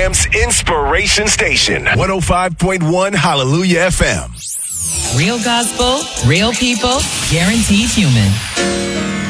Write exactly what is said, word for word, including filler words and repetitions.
Cam's Inspiration Station. one oh five point one Hallelujah F M. Real gospel, real people, guaranteed human.